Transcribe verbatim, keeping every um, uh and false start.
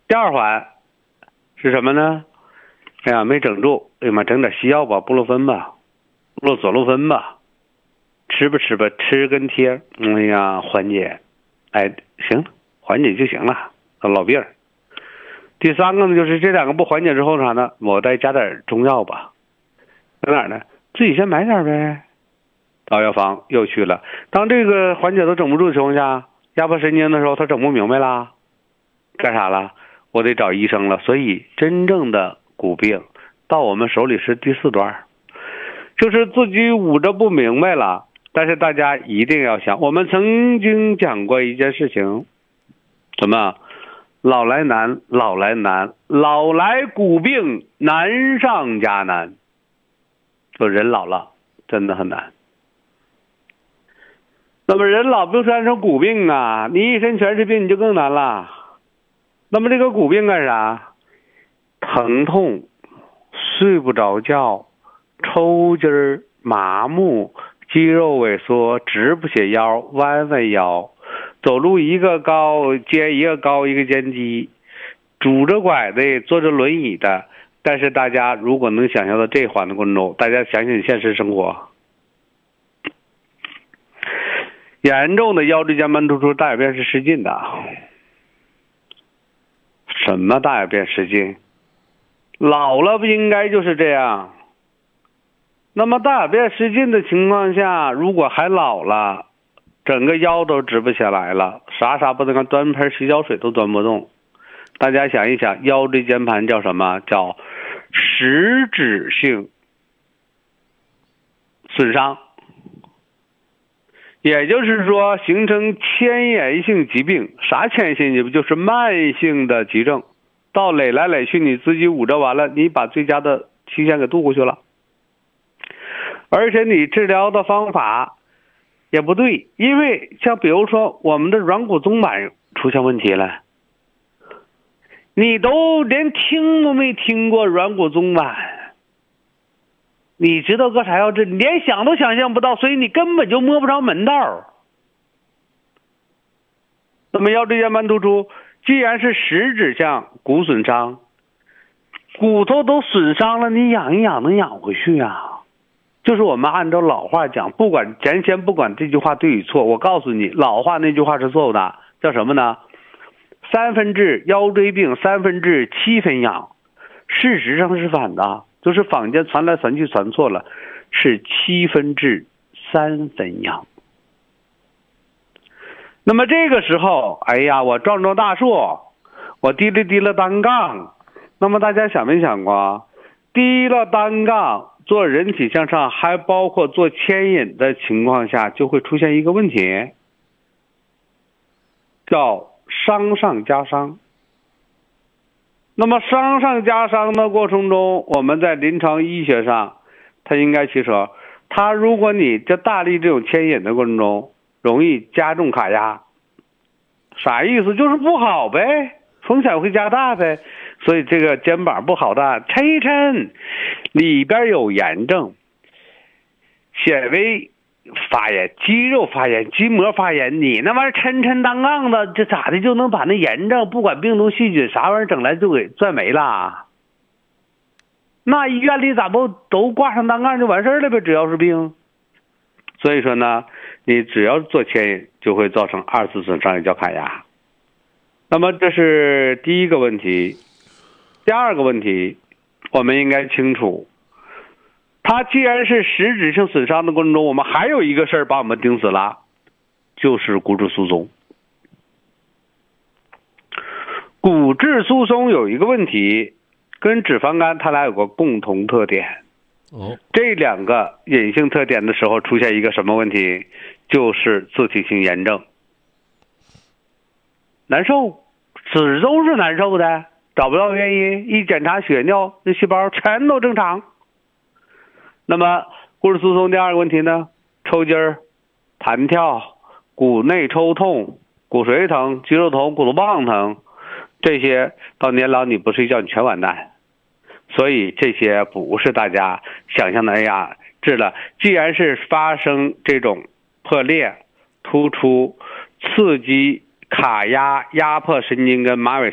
第二环是什么呢？哎呀，没整住，哎呀妈，整点西药吧，布洛芬吧，洛索洛芬吧，吃吧吃吧，吃跟贴，哎呀，缓解，哎，行，缓解就行了，老病。第三个呢，就是这两个不缓解之后啥呢？我再加点中药吧，在哪儿呢？自己先买点呗。到药房又去了，当这个缓解都整不住的情况下，压迫神经的时候，他整不明白了，干啥了？我得找医生了。所以真正的骨病到我们手里是第四段，就是自己捂着不明白了。但是大家一定要想，我们曾经讲过一件事情，什么？老来难，老来难，老来骨病难上加难。说人老了真的很难。那么人老不算成骨病啊，你一身全是病你就更难了。那么这个骨病干啥？疼痛、睡不着觉、抽筋儿、麻木、肌肉萎缩、直不起腰、弯弯腰，走路一个高接一个高一个肩肌，拄着拐的坐着轮椅的。但是大家如果能想象到这环的过程中，大家想想现实生活，严重的腰椎间盘突出，大小便是失禁的。什么大小便失禁？老了不应该就是这样。那么大小便失禁的情况下，如果还老了，整个腰都直不起来了，啥啥不能干，端盆洗脚水都端不动。大家想一想，腰椎间盘叫什么？叫实质性损伤，也就是说形成迁延性疾病。啥迁延性疾病？就是慢性的急症，到累来累去，你自己捂着完了，你把最佳的期限给度过去了，而且你治疗的方法也不对。因为像比如说我们的软骨松板出现问题了，你都连听都没听过软骨松板，你知道个啥药治？连想都想象不到，所以你根本就摸不着门道。那么腰椎间盘突出既然是实质性骨损伤，骨头都损伤了，你养一养能养回去啊？就是我们按照老话讲，不管咱先不管这句话对与错，我告诉你，老话那句话是错误的，叫什么呢？三分治腰椎病，三分治七分养。事实上是反的，就是坊间传来传去传错了，是七分治三分养。那么这个时候，哎呀，我壮壮大树，我提了提了单杠。那么大家想没想过，提了单杠做人体向上，还包括做牵引的情况下，就会出现一个问题，叫伤上加伤。那么伤上加伤的过程中，我们在临床医学上，它应该去说，它如果你这大力这种牵引的过程中，容易加重卡压。啥意思？就是不好呗，风险会加大呗。所以这个肩膀不好的，抻一抻，里边有炎症，纤维发炎、肌肉发炎、筋膜发炎，你那玩意儿抻抻单杠子，这咋的就能把那炎症，不管病毒细菌啥玩意儿整来就给转没了？那医院里咋不都挂上单杠就完事儿了呗？只要是病。所以说呢，你只要做牵引，就会造成二次损伤，也叫卡压。那么这是第一个问题。第二个问题，我们应该清楚，它既然是实质性损伤的过程中，我们还有一个事儿把我们盯死了，就是骨质疏松。骨质疏松有一个问题，跟脂肪肝它俩有个共同特点。 哦， 这两个隐性特点的时候出现一个什么问题？就是自体性炎症，难受，始终是难受的，找不到原因，一检查血尿，那细胞全都正常。那么骨质疏松第二个问题呢？抽筋儿、弹跳、骨内抽痛、骨髓疼、肌肉疼、骨头棒疼，这些到年老你不睡觉你全完蛋。所以这些不是大家想象的，哎呀，治了。既然是发生这种破裂、突出、刺激、卡压、压迫神经跟马尾